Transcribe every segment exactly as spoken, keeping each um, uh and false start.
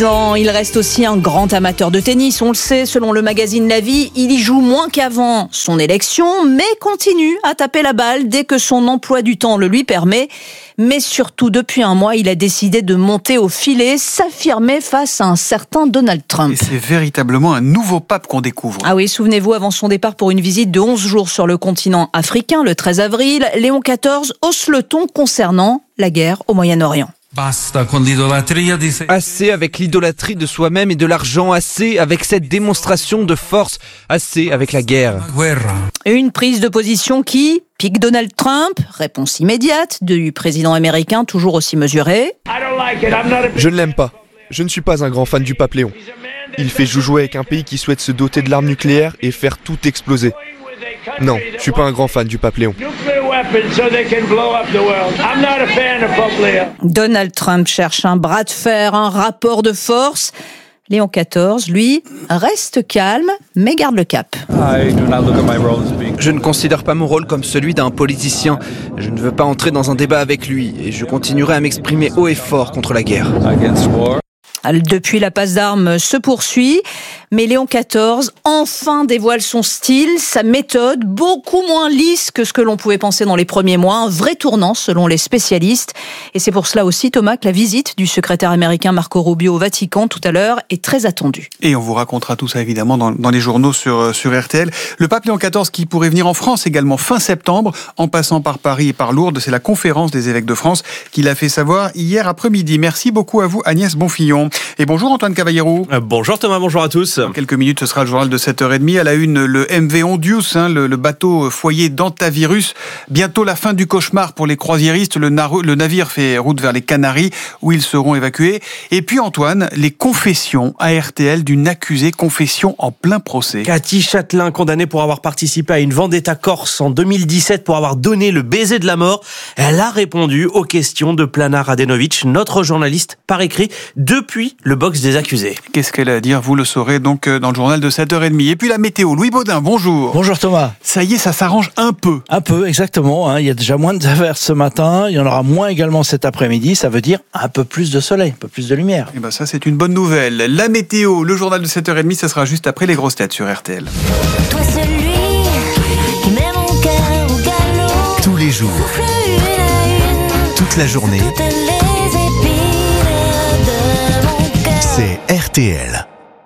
Il reste aussi un grand amateur de tennis, on le sait, selon le magazine La Vie, il y joue moins qu'avant son élection, mais continue à taper la balle dès que son emploi du temps le lui permet. Mais surtout, depuis un mois, il a décidé de monter au filet, s'affirmer face à un certain Donald Trump. Et c'est véritablement un nouveau pape qu'on découvre. Ah oui, souvenez-vous, avant son départ pour une visite de onze jours sur le continent africain, le treize avril, Léon quatorze hausse le ton concernant la guerre au Moyen-Orient. Assez avec l'idolâtrie de soi-même et de l'argent, assez avec cette démonstration de force, assez avec la guerre. Une prise de position qui pique Donald Trump, réponse immédiate du président américain toujours aussi mesuré. Je ne l'aime pas. Je ne suis pas un grand fan du pape Léon. Il fait joujouer avec un pays qui souhaite se doter de l'arme nucléaire et faire tout exploser. Non, je suis pas un grand fan du pape Léon. Donald Trump cherche un bras de fer, un rapport de force. Léon quatorze, lui, reste calme, mais garde le cap. Je ne considère pas mon rôle comme celui d'un politicien. Je ne veux pas entrer dans un débat avec lui et je continuerai à m'exprimer haut et fort contre la guerre. Depuis, la passe d'armes se poursuit, mais Léon quatorze enfin dévoile son style, sa méthode, beaucoup moins lisse que ce que l'on pouvait penser dans les premiers mois, un vrai tournant selon les spécialistes. Et c'est pour cela aussi, Thomas, que la visite du secrétaire américain Marco Rubio au Vatican tout à l'heure est très attendue. Et on vous racontera tout ça évidemment dans, dans les journaux sur, sur R T L. Le pape Léon quatorze qui pourrait venir en France également fin septembre, en passant par Paris et par Lourdes. C'est la conférence des évêques de France qui l'a fait savoir hier après-midi. Merci beaucoup à vous, Agnès Bonfillon. Et bonjour Antoine Cavallero. Euh, bonjour Thomas, bonjour à tous. Dans quelques minutes, ce sera le journal de sept heures trente. À la une, le M V Ondius, hein, le, le bateau foyer d'Antavirus. Bientôt la fin du cauchemar pour les croisiéristes. Le, nar- le navire fait route vers les Canaries où ils seront évacués. Et puis Antoine, les confessions à R T L d'une accusée, confession en plein procès. Cathy Châtelain, condamnée pour avoir participé à une vendetta corse en deux mille dix-sept pour avoir donné le baiser de la mort. Elle a répondu aux questions de Plana Radenovic, notre journaliste par écrit, depuis le box des accusés. Qu'est-ce qu'elle a à dire? Vous le saurez donc dans le journal de sept heures trente. Et puis la météo. Louis Baudin, bonjour. Bonjour Thomas. Ça y est, ça s'arrange un peu. Un peu, exactement. Hein. Il y a déjà moins d'averses ce matin. Il y en aura moins également cet après-midi. Ça veut dire un peu plus de soleil, un peu plus de lumière. Et ben ça, c'est une bonne nouvelle. La météo, le journal de sept heures trente, ça sera juste après les grosses têtes sur R T L. Toi celui qui met mon cœur au galop. Tous les jours, toute la journée, c'est R T L.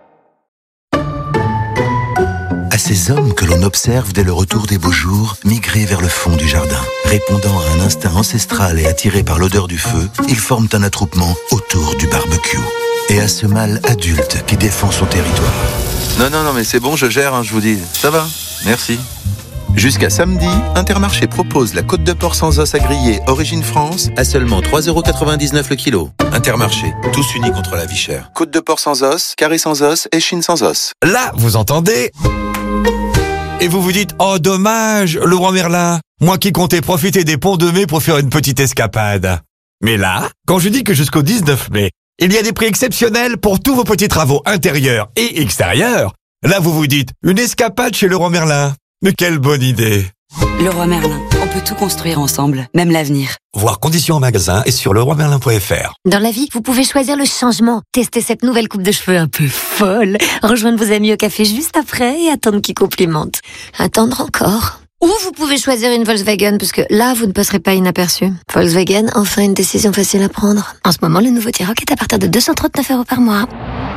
À ces hommes que l'on observe dès le retour des beaux jours, migrer vers le fond du jardin. Répondant à un instinct ancestral et attirés par l'odeur du feu, ils forment un attroupement autour du barbecue. Et à ce mâle adulte qui défend son territoire. Non, non, non, mais c'est bon, je gère, hein, je vous dis. Ça va, merci. Jusqu'à samedi, Intermarché propose la côte de porc sans os à griller Origine France à seulement trois euros quatre-vingt-dix-neuf le kilo. Intermarché, tous unis contre la vie chère. Côte de porc sans os, carré sans os et chine sans os. Là, vous entendez? Et vous vous dites, oh dommage, le roi Merlin, moi qui comptais profiter des ponts de mai pour faire une petite escapade. Mais là, quand je dis que jusqu'au dix-neuf mai, il y a des prix exceptionnels pour tous vos petits travaux intérieurs et extérieurs, là vous vous dites, une escapade chez le roi Merlin. Mais quelle bonne idée! Leroy Merlin, on peut tout construire ensemble, même l'avenir. Voir conditions en magasin et sur leroy merlin point f r. Dans la vie, vous pouvez choisir le changement. Tester cette nouvelle coupe de cheveux un peu folle. Rejoindre vos amis au café juste après et attendre qu'ils complimentent. Attendre encore. Ou vous pouvez choisir une Volkswagen, parce que là, vous ne passerez pas inaperçu. Volkswagen, enfin une décision facile à prendre. En ce moment, le nouveau T-Roc est à partir de deux cent trente-neuf euros par mois.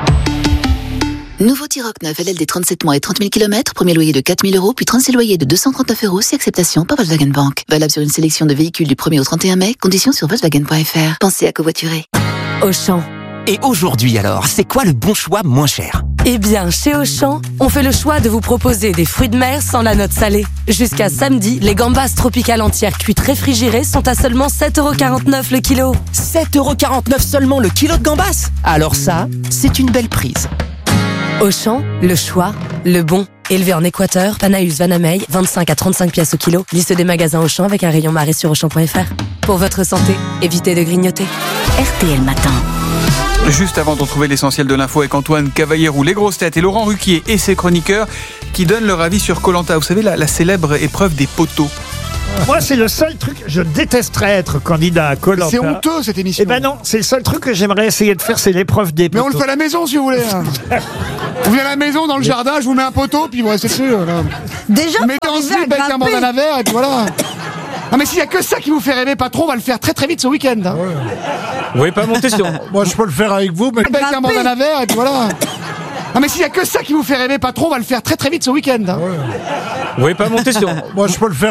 Nouveau T-Roc neuf L L D trente-sept mois et trente mille kilomètres, premier loyer de quatre mille euros, puis trente-six loyers de deux cent trente-neuf euros, si acceptation par Volkswagen Bank. Valable sur une sélection de véhicules du premier au trente et un mai, conditions sur volkswagen point f r. Pensez à covoiturer. Auchan. Et aujourd'hui alors, c'est quoi le bon choix moins cher? Eh bien, chez Auchan, on fait le choix de vous proposer des fruits de mer sans la note salée. Jusqu'à samedi, les gambas tropicales entières cuites réfrigérées sont à seulement sept euros quarante-neuf le kilo. sept euros quarante-neuf seulement le kilo de gambas? Alors ça, c'est une belle prise. Auchan, le choix, le bon. Élevé en Équateur, Panaus Vanamey, vingt-cinq à trente-cinq pièces au kilo. Liste des magasins Auchan avec un rayon marée sur auchan point f r. Pour votre santé, évitez de grignoter. R T L Matin. Juste avant de retrouver l'essentiel de l'info avec Antoine Cavallero, les grosses têtes et Laurent Ruquier et ses chroniqueurs qui donnent leur avis sur Koh-Lanta. Vous savez, la, la célèbre épreuve des poteaux. Moi, c'est le seul truc. Je détesterais être candidat à Koh-Lanta. C'est honteux cette émission. Eh ben non, c'est le seul truc que j'aimerais essayer de faire, c'est l'épreuve des Mais poteaux. on le fait à la maison si vous voulez. hein. Vous venez à la maison dans le jardin, je vous mets un poteau, puis vous restez dessus. Voilà. Déjà, vous mettez en slip avec un bandana vert, et puis voilà. Ah mais s'il y a que ça qui vous fait rêver, patron, on va le faire très très vite ce week-end. Hein. Vous pouvez pas monter sur... Moi, je peux le faire avec vous, mais... Avec un bandana vert, et puis voilà. Ah mais s'il y a que ça qui vous fait rêver, patron, on va le faire très très vite ce week-end. Hein. Vous pouvez pas monter sur... Moi, je peux le faire